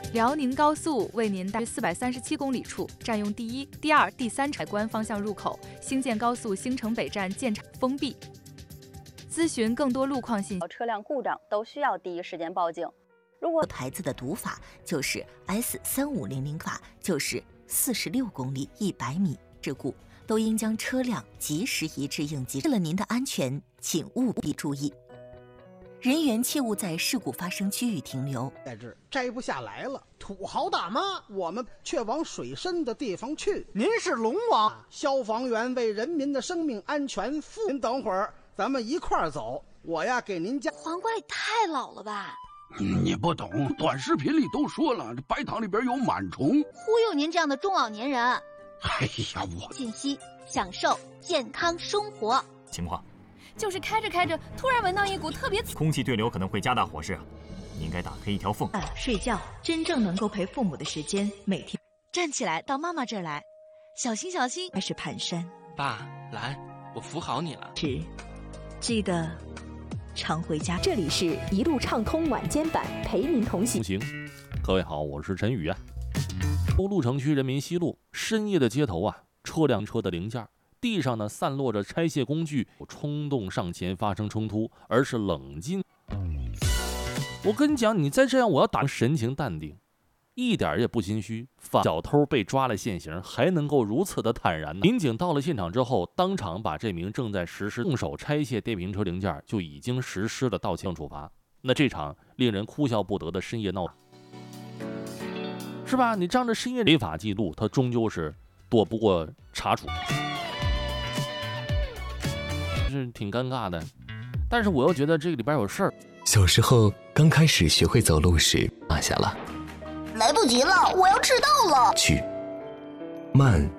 辽宁高速为您大约437公里处占用第一、第二、第三海关方向入口，兴建高速兴城北站建厂封闭。咨询更多路况信息， 车辆故障都需要第一时间报警。如果牌子的读法就是 S3500 法，就是46公里100米，事故都应将车辆及时移至应急。为了您的安全，请务必注意。人员切勿在事故发生区域停留。 摘不下来了，土豪大妈，我们却往水深的地方去。您是龙王，消防员为人民的生命安全负。您等会儿，咱们一块儿走。我呀，给您讲。 黄瓜也太老了吧？ 你不懂，短视频里都说了，这白糖里边有螨虫， 忽悠您这样的中老年人。 哎呀，我信息享受健康生活情况。 就是开着开着，突然闻到一股特别空气对流，可能会加大火势啊！你应该打开一条缝。 睡觉，真正能够陪父母的时间，每天站起来到妈妈这儿来，小心小心，开始蹒跚。 爸，来，我扶好你了。 记得常回家。 这里是一路畅通晚间版，陪您同行。 各位好，我是陈宇啊。鹿城区人民西路深夜的街头啊，车的零件。地上呢散落着拆卸工具，冲动上前发生冲突，而是冷静。我跟你讲，你再这样，我要打。神情淡定，一点也不心虚。小偷被抓了现行，还能够如此的坦然呢？民警到了现场之后，当场把这名正在实施动手拆卸电瓶车零件就已经实施了盗窃处罚。那这场令人哭笑不得的深夜闹，是吧？你仗着深夜违法记录，他终究是躲不过查处。是挺尴尬的，但是我又觉得这个里边有事儿。 小时候刚开始学会走路时，落下了， 来不及了，我要迟到了。 去，慢